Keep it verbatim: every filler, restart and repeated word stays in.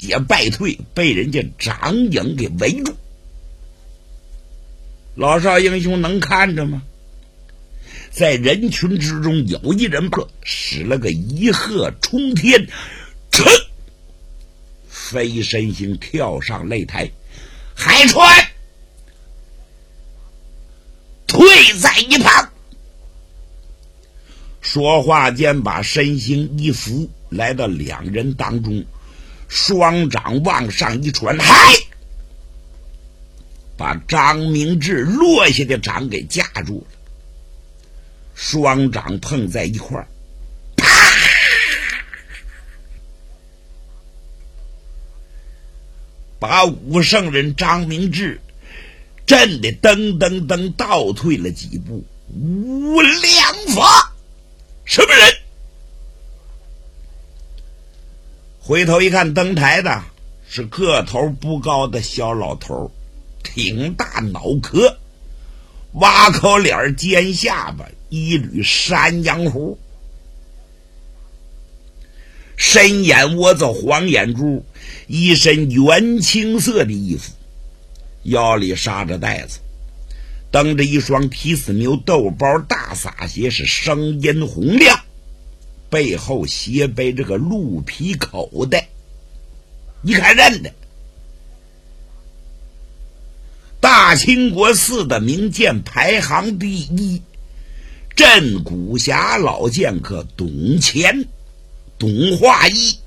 节败退，被人家张颖给围住。老少英雄能看着吗？在人群之中，有一人使了个一鹤冲天，噌，飞身星跳上擂台，海川退在一旁。说话间，把身形一扶，来到两人当中，双掌往上一传，嗨，把张明志落下的掌给架住了。双掌碰在一块儿，啪！把武圣人张明志震得噔噔噔倒退了几步。无良法，什么人？回头一看，登台的是个头不高的小老头，挺大脑壳，挖口脸，尖下巴，一缕山羊胡，深眼窝子，黄眼珠，一身原青色的衣服，腰里扎着带子，蹬着一双皮斯牛豆包大撒鞋，是声音洪亮，背后斜背着个鹿皮口袋，一看认得，大清国四的名剑排行第一，镇古侠老剑客董乾、董化一。